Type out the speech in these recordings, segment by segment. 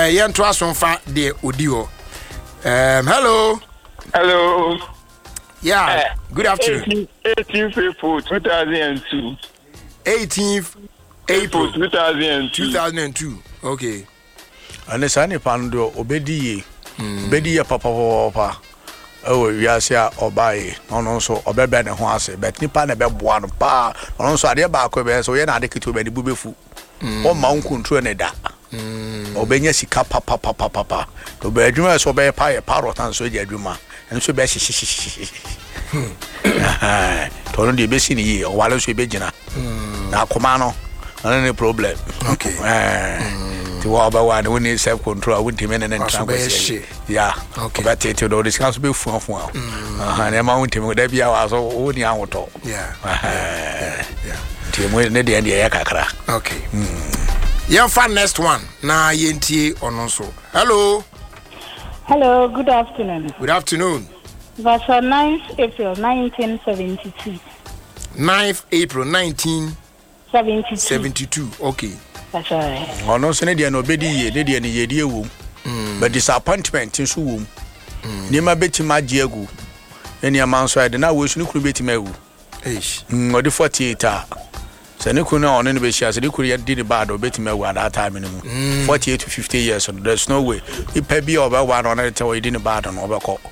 yen to asonfa de odio. Hello. Hello. Yeah. Good afternoon. 18th April 2002. 18th April 2002. Okay. And the sunny pando obedi ye papa. Oh, yes, yeah, or buy on also or bebe and horse, but nipa na be one pa on so ade ba ko be so ye na ade kitu be di bubefu. O ma unkuntu ne da. Obenya sika papa. To be adwuma so be pa ye parrot and so je adwuma. And so be shi. To no de be si ni ye o wale so be gina. Na akoma no. No problem. Okay. To what about one who needs self control? I wouldn't even enter. Yeah, okay. But it will discuss before. And I'm out to me, be hours or only out. Yeah. Tim will need the Yakakra. Okay. Yeah, fun next one. Na yenti on also. Hello. Hello, good afternoon. Good afternoon. Verse 9th April 1972. 9th April 1972. Okay. That's right. No, so Nadia no bedi ye, Nadia ni ye womb. But disappointment in so womb. Nima beti ma diegu. Any amount so I did not wish you could beti mewu. Or the 48. So you could not on any basis, you could did bad or beti mewu at that time minimum. 48 to 50 years, so there's no way. You pay be over one on it or you didn't bad on overcall.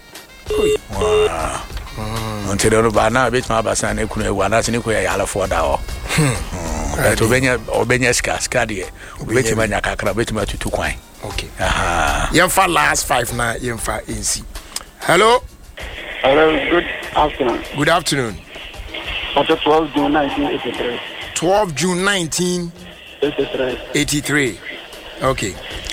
Until the bad now, bit my basan, you could one as you could yell for that. To Benya Scadi, which man Yakaka, which man to coin. Okay. Yemfa last 5 na yemfa NC. Hello. Hello, good afternoon. Good afternoon. 12 June 1983. 12 June 1983. Okay.